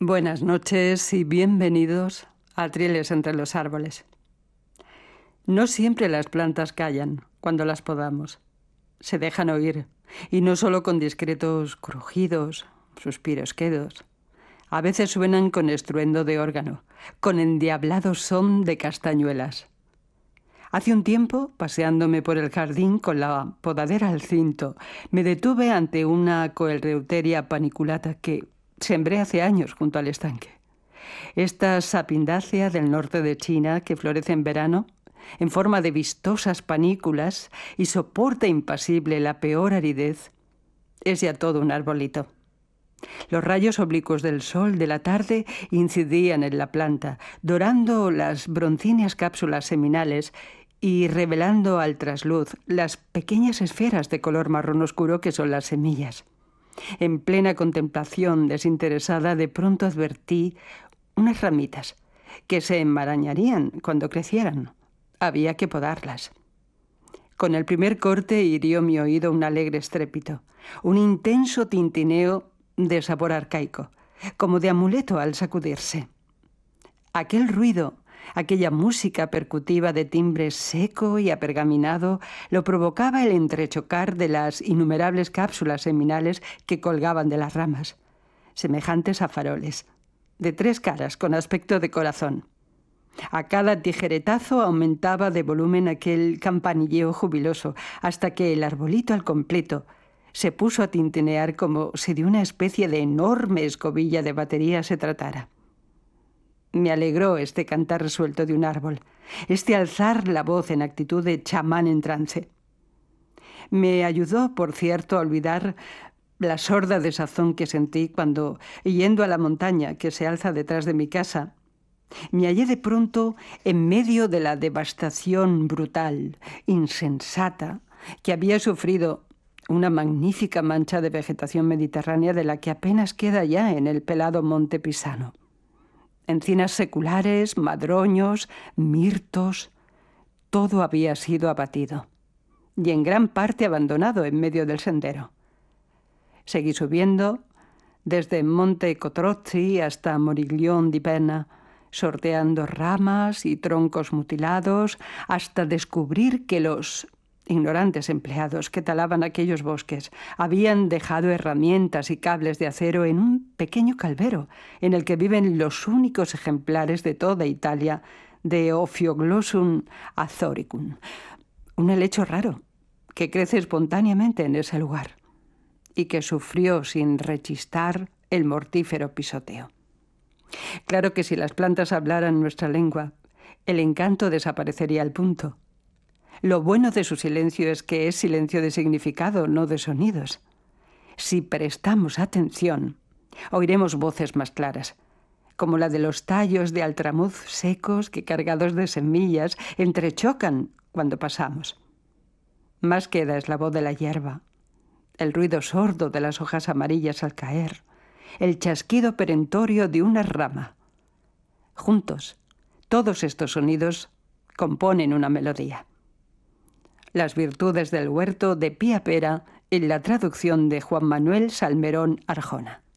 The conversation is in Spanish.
Buenas noches y bienvenidos a Trieles entre los árboles. No siempre las plantas callan cuando las podamos. Se dejan oír, y no solo con discretos crujidos, suspiros quedos. A veces suenan con estruendo de órgano, con endiablado son de castañuelas. Hace un tiempo, paseándome por el jardín con la podadera al cinto, me detuve ante una Coelreuteria paniculata que sembré hace años junto al estanque. Esta sapindácea del norte de China, que florece en verano, en forma de vistosas panículas y soporta impasible la peor aridez, es ya todo un arbolito. Los rayos oblicuos del sol de la tarde incidían en la planta, dorando las broncíneas cápsulas seminales y revelando al trasluz las pequeñas esferas de color marrón oscuro que son las semillas. En plena contemplación desinteresada, de pronto advertí unas ramitas que se enmarañarían cuando crecieran. Había que podarlas. Con el primer corte hirió mi oído un alegre estrépito, un intenso tintineo de sabor arcaico, como de amuleto al sacudirse. Aquel ruido, aquella música percutiva de timbre seco y apergaminado, lo provocaba el entrechocar de las innumerables cápsulas seminales que colgaban de las ramas, semejantes a faroles, de 3 caras con aspecto de corazón. A cada tijeretazo aumentaba de volumen aquel campanilleo jubiloso, hasta que el arbolito al completo se puso a tintinear como si de una especie de enorme escobilla de batería se tratara. Me alegró este cantar resuelto de un árbol, este alzar la voz en actitud de chamán en trance. Me ayudó, por cierto, a olvidar la sorda desazón que sentí cuando, yendo a la montaña que se alza detrás de mi casa, me hallé de pronto en medio de la devastación brutal, insensata, que había sufrido una magnífica mancha de vegetación mediterránea de la que apenas queda ya en el pelado monte Pisano. Encinas seculares, madroños, mirtos, todo había sido abatido y en gran parte abandonado en medio del sendero. Seguí subiendo desde Monte Cotrozzi hasta Moriglion di Pena, sorteando ramas y troncos mutilados hasta descubrir que los ignorantes empleados que talaban aquellos bosques habían dejado herramientas y cables de acero en un pequeño calvero en el que viven los únicos ejemplares de toda Italia de Ophioglossum azoricum, un helecho raro que crece espontáneamente en ese lugar y que sufrió sin rechistar el mortífero pisoteo. Claro que si las plantas hablaran nuestra lengua, el encanto desaparecería al punto. Lo bueno de su silencio es que es silencio de significado, no de sonidos. Si prestamos atención, oiremos voces más claras, como la de los tallos de altramuz secos que, cargados de semillas, entrechocan cuando pasamos. Más queda es la voz de la hierba, el ruido sordo de las hojas amarillas al caer, el chasquido perentorio de una rama. Juntos, todos estos sonidos componen una melodía. Las virtudes del huerto de Pía Pera en la traducción de Juan Manuel Salmerón Arjona.